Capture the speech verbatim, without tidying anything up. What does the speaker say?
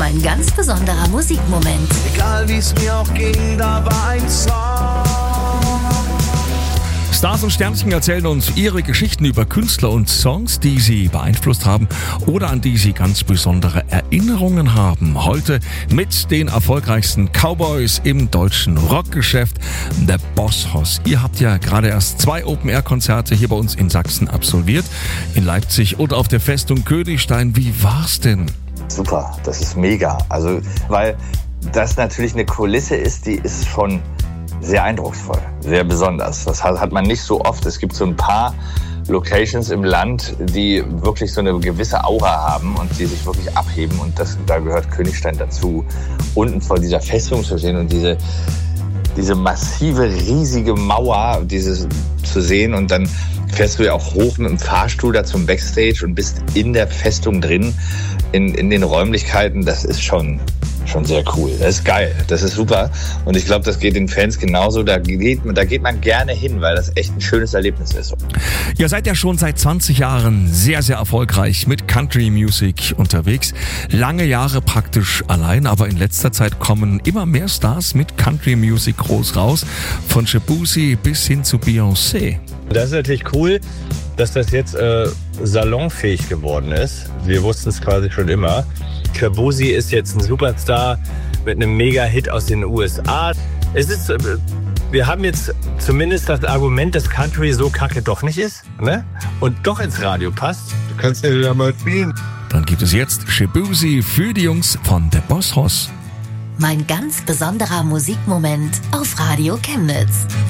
Mein ganz besonderer Musikmoment. Egal wie es mir auch ging, da war ein Song. Stars und Sternchen erzählen uns ihre Geschichten über Künstler und Songs, die sie beeinflusst haben oder an die sie ganz besondere Erinnerungen haben. Heute mit den erfolgreichsten Cowboys im deutschen Rockgeschäft, The Boss Hoss. Ihr habt ja gerade erst zwei Open-Air-Konzerte hier bei uns in Sachsen absolviert, in Leipzig und auf der Festung Königstein. Wie war's denn? Super, das ist mega. Also, weil das natürlich eine Kulisse ist, die ist schon sehr eindrucksvoll, sehr besonders. Das hat man nicht so oft. Es gibt so ein paar Locations im Land, die wirklich so eine gewisse Aura haben und die sich wirklich abheben. Und das, da gehört Königstein dazu. Unten vor dieser Festung zu stehen und diese, diese massive, riesige Mauer dieses zu sehen. Und dann fährst du ja auch hoch mit dem Fahrstuhl da zum Backstage und bist in der Festung drin, in, in den Räumlichkeiten. Das ist schon... Schon sehr cool. Das ist geil. Das ist super. Und ich glaube, das geht den Fans genauso. Da geht, da geht man gerne hin, weil das echt ein schönes Erlebnis ist. Ihr seid ja schon seit zwanzig Jahren sehr, sehr erfolgreich mit Country Music unterwegs. Lange Jahre praktisch allein, aber in letzter Zeit kommen immer mehr Stars mit Country Music groß raus. Von Shabuzi bis hin zu Beyoncé. Das ist natürlich cool, dass das jetzt äh, salonfähig geworden ist. Wir wussten es quasi schon immer. Shabuzi ist jetzt ein Superstar mit einem Mega-Hit aus den U S A. Es ist, wir haben jetzt zumindest das Argument, dass Country so kacke doch nicht ist, ne? Und doch ins Radio passt. Du kannst ja wieder mal spielen. Dann gibt es jetzt Shabuzi für die Jungs von The Boss Hoss. Mein ganz besonderer Musikmoment auf Radio Chemnitz.